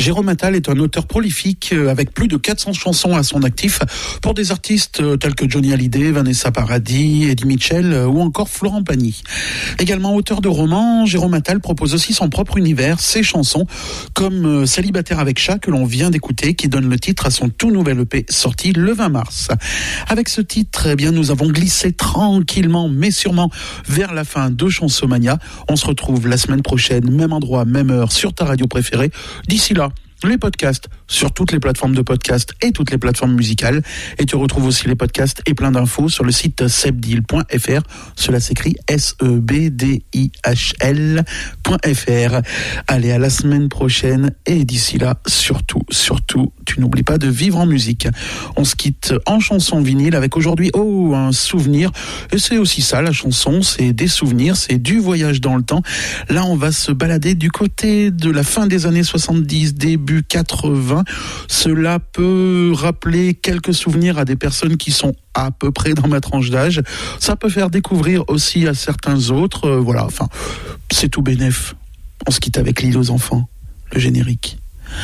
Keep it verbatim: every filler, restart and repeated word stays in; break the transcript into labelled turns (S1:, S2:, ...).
S1: Jérôme Attal est un auteur prolifique avec plus de quatre cents chansons à son actif pour des artistes tels que Johnny Hallyday, Vanessa Paradis, Eddie Mitchell ou encore Florent Pagny. Également auteur de romans, Jérôme Attal propose aussi son propre univers, ses chansons, comme Célibataire avec chat que l'on vient d'écouter, qui donne le titre à son tout nouvel E P sorti le vingt mars. Avec ce titre, eh bien, nous avons glissé tranquillement mais sûrement vers la fin de Chansomania. On se retrouve la semaine prochaine, même endroit, même heure, sur ta radio préférée. D'ici là, les podcasts sur toutes les plateformes de podcasts et toutes les plateformes musicales. Et tu retrouves aussi les podcasts et plein d'infos sur le site sebdil point f r. Cela s'écrit S E B D I H L point F R. Allez, à la semaine prochaine. Et d'ici là, surtout, surtout, tu n'oublies pas de vivre en musique. On se quitte en chanson vinyle avec aujourd'hui, oh, un souvenir. Et c'est aussi ça, la chanson, c'est des souvenirs, c'est du voyage dans le temps. Là, on va se balader du côté de la fin des années soixante-dix, début quatre-vingts. Cela peut rappeler quelques souvenirs à des personnes qui sont à peu près dans ma tranche d'âge. Ça peut faire découvrir aussi à certains autres. Euh, voilà, enfin, c'est tout bénef. On se quitte avec l'île aux enfants, le générique.